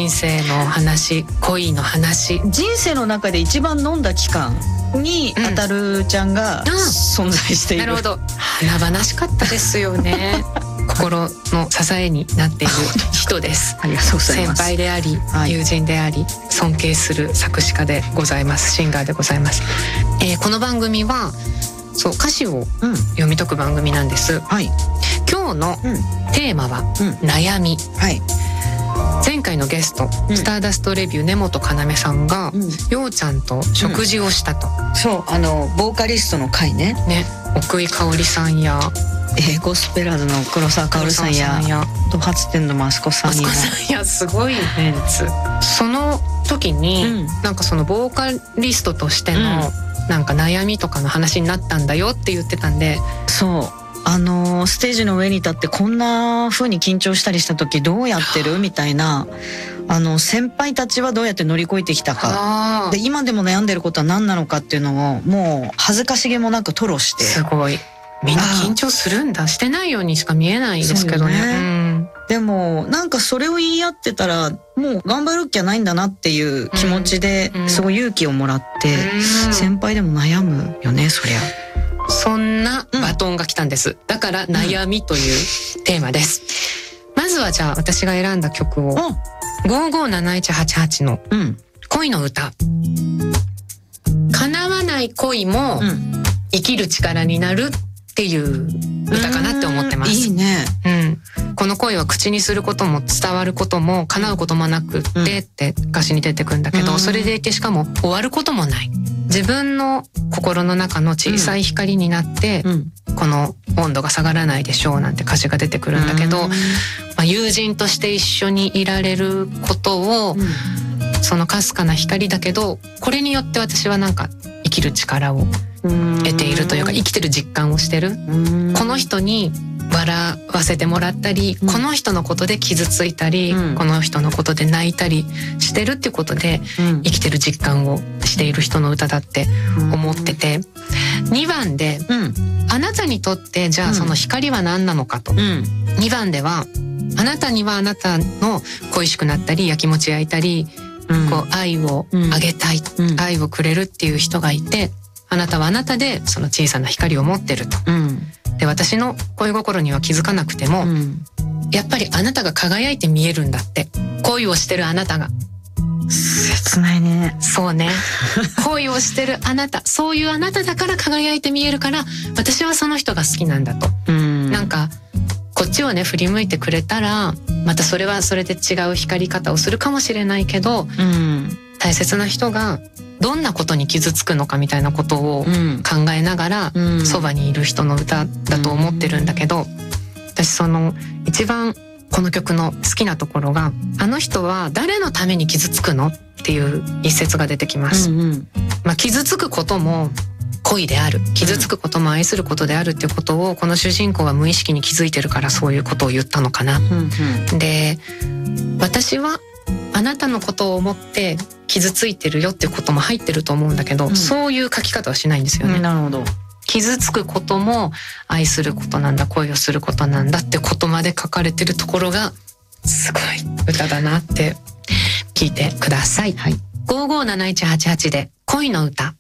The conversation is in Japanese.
人生の話、恋の話、 人生の中で一番飲んだ期間にあたるちゃんが存在している、 なるほど、華々しかったですよね心の支えになっている人ですありがとうございます。 先輩であり、 はい、 友人であり、尊敬する作詞家でございます。シンガーでございます。この番組はそう歌詞を読み解く番組なんです、はい、今日のテーマは、悩み、はい、前回のゲスト、スターダストレビュー根本要さんが、ようちゃんと食事をしたと、 そうボーカリストの会ね、 奥井香織さんやゴスペラーズの黒沢薫さんやド発展の益子さんやすごいメンツ。その時に、なんかそのボーカリストとしての、なんか悩みとかの話になったんだよって言ってたんで、 そうステージの上に立ってこんな風に緊張したりした時どうやってるみたいな、先輩たちはどうやって乗り越えてきたかで、今でも悩んでることは何なのかっていうのをもう恥ずかしげもなく吐露して、 すごいみんな緊張するんだ、してないようにしか見えないですけどね、 でもなんかそれを言い合ってたらもう頑張るっきゃないんだなっていう気持ちですごい勇気をもらって、先輩でも悩むよね、そりゃ。 そんなバトンが来たんです、だから悩みというテーマです、まずはじゃあ私が選んだ曲を、557188の恋の歌、叶わない恋も生きる力になるっていう歌かなって思ってます。 いいね、 この恋は口にすることも伝わることも叶うこともなくってって歌詞に出てくるんだけど、それでいてしかも終わることもない、自分の心の中の小さい光になって、この温度が下がらないでしょうなんて歌詞が出てくるんだけど、友人として一緒にいられることを、そのかすかな光だけど、これによって私はなんか生きる力を得ているというか、生きてる実感をしてる、この人に笑わせてもらったり、この人のことで傷ついたり、この人のことで泣いたりしてるっていうことで、生きてる実感をしている人の歌だって思ってて、2番で、あなたにとってじゃあその光は何なのかと、2番ではあなたにはあなたの恋しくなったりやきもち焼いたり、こう愛をあげたい、愛をくれるっていう人がいて、あなたはあなたでその小さな光を持ってると、で私の恋心には気づかなくても、やっぱりあなたが輝いて見えるんだって、恋をしてるあなたが。 切ないね。 そうね恋をしてるあなた、そういうあなただから輝いて見えるから、私はその人が好きなんだと、なんかこっちをね振り向いてくれたらまたそれはそれで違う光り方をするかもしれないけど、大切な人がどんなことに傷つくのかみたいなことを考えながらそばにいる人の歌だと思ってるんだけど、私その一番この曲の好きなところが、あの人は誰のために傷つくのっていう一節が出てきます、傷つくことも恋である、傷つくことも愛することであるっていうことを、この主人公は無意識に気づいてるからそういうことを言ったのかな、で私はあなたのことを思って傷ついてるよっていうことも入ってると思うんだけど、そういう書き方はしないんですよね、 なるほど。 傷つくことも愛することなんだ、恋をすることなんだってことまで書かれてるところがすごい歌だなって聞いてください、557188で恋の歌。